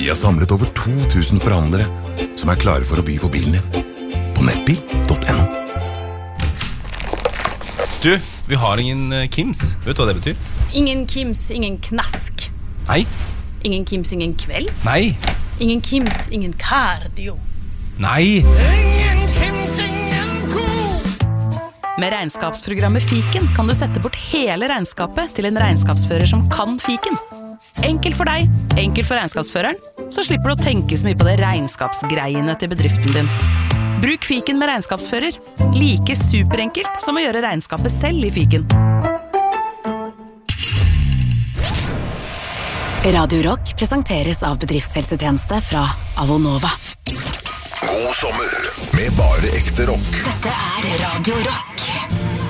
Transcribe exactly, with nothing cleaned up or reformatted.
Vi har samlet over to tusen forhandlere som er klare for å by på bilen din. På nettbil punktum no. Du, vi har ingen uh, Kims. Vet du hva det betyr? Ingen Kims, ingen knask. Nei. Ingen Kims, ingen kveld. Nei. Ingen Kims, ingen cardio. Nei. Ingen Kims, ingen kos. Med regnskapsprogrammet Fiken kan du sette bort hele regnskapet til en regnskapsfører som kan Fiken. Enkelt for deg, enkelt for regnskapsføreren, så slipper du å tenke så mye på det regnskapsgreiene til bedriften din. Bruk Fiken med regnskapsfører. Like superenkelt som å gjøre regnskapet selv i Fiken. Radio Rock presenteres av bedriftshelsetjeneste fra Avonova. God sommer med bare ekte rock. Dette er Radio Rock.